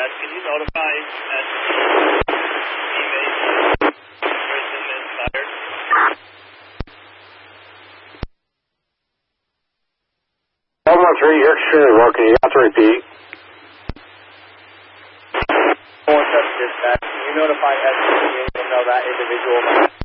dispatch, can you notify teammate prison is fired? 113, you're extremely low. Can you have to repeat? 117 dispatch, can you notify SCCA to know that individual?